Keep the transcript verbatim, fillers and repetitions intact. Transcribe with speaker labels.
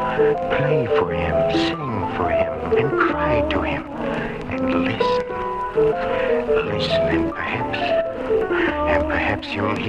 Speaker 1: Play for him, sing for him, and cry to him, and listen. Listen, and perhaps, and perhaps you'll hear